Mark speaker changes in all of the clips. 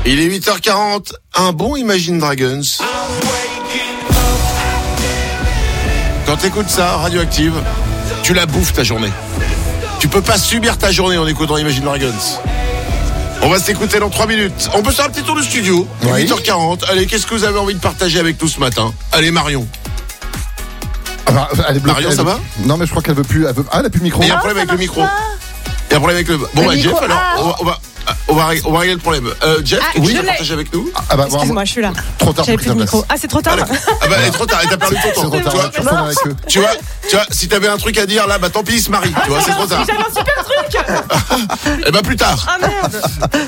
Speaker 1: Il est 8h40, un bon Imagine Dragons. Quand t'écoutes ça, Radioactive, tu la bouffes ta journée. Tu peux pas subir ta journée en écoutant Imagine Dragons. On va s'écouter dans 3 minutes. On peut faire un petit tour de studio.
Speaker 2: Oui.
Speaker 1: 8h40. Allez, qu'est-ce que vous avez envie de partager avec nous ce matin? Allez, Marion.
Speaker 2: Elle est bloquée,
Speaker 1: Marion, ça va?
Speaker 2: Non, mais je crois qu'elle veut plus. Elle a plus de micro.
Speaker 1: Il y a un problème avec le micro. Il y a un problème avec le. Bon, bah, Jeff, alors, on va régler le problème. Jeff, tu veux partager avec nous?
Speaker 3: Excuse-moi, je suis là.
Speaker 2: Trop tard
Speaker 3: J'avais
Speaker 2: pour
Speaker 3: plus de
Speaker 2: prise de
Speaker 3: micro. Ah, c'est trop tard.
Speaker 1: Elle est trop tard, elle t'a perdu ton temps.
Speaker 2: C'est trop tard, tu retournes avec eux.
Speaker 1: Tu vois, si t'avais un truc à dire là, bah tant pis, il se marie. Tu vois, c'est trop tard.
Speaker 3: J'avais un super truc.
Speaker 1: Eh ben plus tard.
Speaker 3: Ah merde.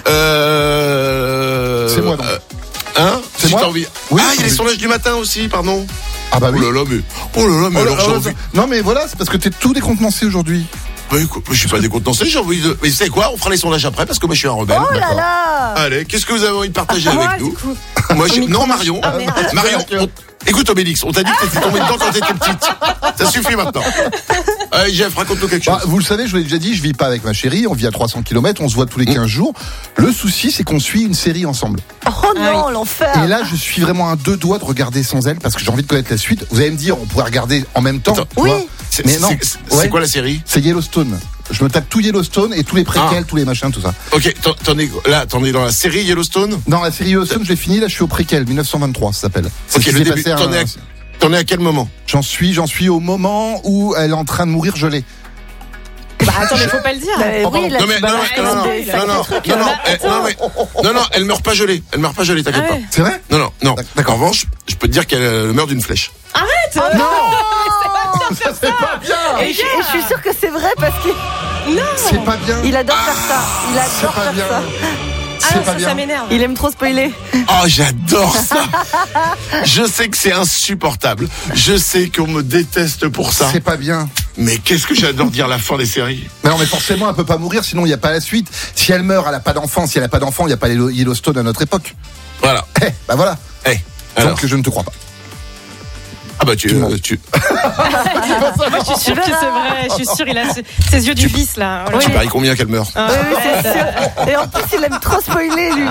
Speaker 2: C'est moi, non.
Speaker 1: C'est
Speaker 2: moi.
Speaker 1: t'as envie.
Speaker 2: Oui,
Speaker 1: Il y a les sondages du matin aussi, pardon.
Speaker 2: Ah bah oui.
Speaker 1: Oh là là, mais alors j'ai envie.
Speaker 2: Non, mais voilà, c'est parce que t'es tout décontenancé aujourd'hui.
Speaker 1: Bah écoute, je suis pas décontenancé, j'ai envie de. Mais vous savez quoi? On fera les sondages après parce que moi je suis un rebelle.
Speaker 4: Oh là là.
Speaker 1: Allez, qu'est-ce que vous avez envie de partager
Speaker 3: Moi,
Speaker 1: avec
Speaker 3: du
Speaker 1: nous?
Speaker 3: coup.
Speaker 1: Moi, non, Marion.
Speaker 3: Ah, merde.
Speaker 1: Marion, écoute Obélix, on t'a dit que t'étais tombé dedans quand t'étais petite. Ça suffit maintenant. Allez, Jeff, raconte-nous quelque chose.
Speaker 2: Vous le savez, je vous l'ai déjà dit, je vis pas avec ma chérie, on vit à 300 km, on se voit tous les 15 jours. Le souci, c'est qu'on suit une série ensemble.
Speaker 4: Oh non, l'enfer.
Speaker 2: Et là, je suis vraiment à 2 doigts de regarder sans elle parce que j'ai envie de connaître la suite. Vous allez me dire, on pourrait regarder en même temps.
Speaker 1: Attends.
Speaker 2: tu vois.
Speaker 1: C'est-
Speaker 2: Mais non.
Speaker 1: c'est
Speaker 2: Ouais.
Speaker 1: quoi la série?
Speaker 2: C'est Yellowstone. Je me tape tout Yellowstone et tous les préquels, tous les machins, tout ça.
Speaker 1: Ok, t'en es dans la série Yellowstone?
Speaker 2: Non, la série Yellowstone, je l'ai fini, là, je suis au préquel, 1923, ça s'appelle. C'est
Speaker 1: Ok,
Speaker 2: ce qui
Speaker 1: le
Speaker 2: s'est
Speaker 1: début.
Speaker 2: passé
Speaker 1: T'en es à quel moment?
Speaker 2: J'en suis au moment où elle est en train de mourir gelée.
Speaker 3: Bah attends, mais faut pas le dire.
Speaker 4: Oui, là,
Speaker 1: Non mais
Speaker 4: tu balances des sacrés trucs.
Speaker 1: non, elle meurt pas gelée. Elle meurt pas gelée, t'inquiète
Speaker 3: Ah ouais.
Speaker 2: C'est vrai?
Speaker 1: pas. Non.
Speaker 2: D'accord.
Speaker 1: En revanche, je peux te dire qu'elle meurt d'une flèche.
Speaker 3: Arrête.
Speaker 4: Non.
Speaker 2: C'est pas bien!
Speaker 4: Et je suis sûre que c'est vrai parce qu'il
Speaker 2: C'est pas bien!
Speaker 4: adore faire ça. Il
Speaker 2: C'est
Speaker 4: adore
Speaker 2: pas
Speaker 4: faire
Speaker 2: bien!
Speaker 4: ça.
Speaker 2: C'est pas
Speaker 3: Ça
Speaker 2: bien!
Speaker 3: m'énerve.
Speaker 4: Il aime trop spoiler.
Speaker 1: Oh, j'adore ça. Je sais que c'est insupportable. Je sais qu'on me déteste pour ça.
Speaker 2: C'est pas bien!
Speaker 1: Mais qu'est-ce que j'adore dire la fin des séries.
Speaker 2: Mais non, mais forcément, elle peut pas mourir, sinon il n'y a pas la suite. Si elle meurt, elle a pas d'enfant. Si elle a pas d'enfant, il n'y a pas Yellowstone à notre époque.
Speaker 1: Voilà.
Speaker 2: Bah voilà.
Speaker 1: Alors.
Speaker 2: Donc je ne te crois pas.
Speaker 1: Ah bah tu.
Speaker 3: Moi, je suis sûre que c'est vrai. Je suis sûre, il a ses yeux du vice là.
Speaker 1: Tu paries combien qu'elle meurt?
Speaker 4: Oui, c'est sûr. Et en plus, il aime trop spoiler, lui.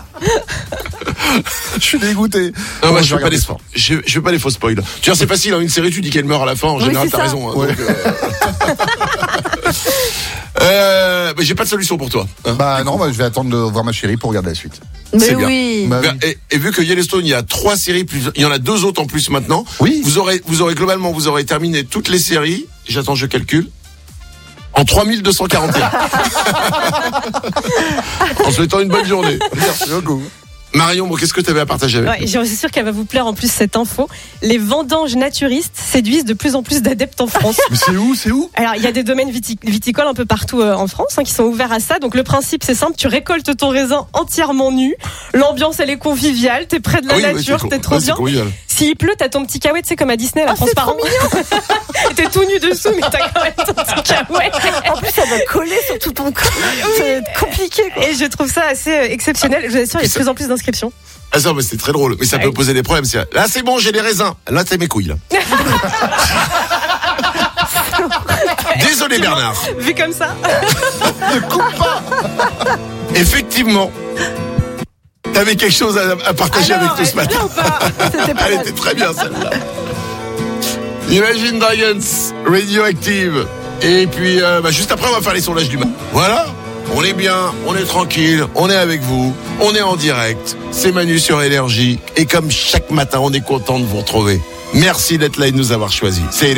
Speaker 2: Je suis dégoûté.
Speaker 1: Non, moi,
Speaker 2: Bon,
Speaker 1: je veux pas les
Speaker 2: regarder
Speaker 1: je veux pas les faux spoils. Tu vois, c'est facile, en une série, tu dis qu'elle meurt à la fin, en général,
Speaker 4: c'est
Speaker 1: t'as
Speaker 4: ça.
Speaker 1: raison. Hein,
Speaker 2: Ouais.
Speaker 1: donc, mais j'ai pas de solution pour toi. Hein.
Speaker 2: Bah non, bah, je vais attendre de voir ma chérie pour regarder la suite.
Speaker 4: Mais
Speaker 1: bien.
Speaker 4: oui.
Speaker 2: Bah, oui.
Speaker 1: Et vu que Yellowstone, il y a 3 séries, il y en a 2 autres en plus maintenant.
Speaker 2: Oui.
Speaker 1: Vous aurez globalement, vous aurez terminé toutes les séries. J'attends, je calcule. En 3241. En souhaitant une bonne journée.
Speaker 2: Merci beaucoup.
Speaker 1: Marion, bon, qu'est-ce que tu avais à partager avec nous?
Speaker 3: Je suis sûre qu'elle va vous plaire en plus cette info. Les vendanges naturistes séduisent de plus en plus d'adeptes en France.
Speaker 2: Mais c'est où?
Speaker 3: Alors, il y a des domaines viticoles un peu partout en France qui sont ouverts à ça. Donc, le principe, c'est simple. Tu récoltes ton raisin entièrement nu. L'ambiance, elle est conviviale. T'es près de la nature. T'es trop bien. S'il pleut, t'as ton petit caouet, tu sais, comme à Disney, la transparent. T'es tout nu dessous, mais t'as quand même ton petit caouet.
Speaker 4: En plus, ça va coller sur tout ton corps. Ça va être compliqué, quoi.
Speaker 3: Et je trouve ça assez exceptionnel. Je vous assure, il y a de plus en plus d'inscriptions.
Speaker 1: Ah ça, mais c'est très drôle. Mais ça peut poser des problèmes. Là, c'est bon, j'ai les raisins. Là, t'as mes couilles, là. Désolé, Bernard.
Speaker 3: Vu comme ça.
Speaker 2: Ne coupe pas!
Speaker 1: Effectivement. T'avais quelque chose à partager avec nous ce matin. Elle était très bien, celle-là. Imagine Dragons, Radioactive. Et puis, juste après, on va faire les sondages du matin. Voilà. On est bien, on est tranquille, on est avec vous, on est en direct. C'est Manu sur Énergie. Et comme chaque matin, on est content de vous retrouver. Merci d'être là et de nous avoir choisis. C'est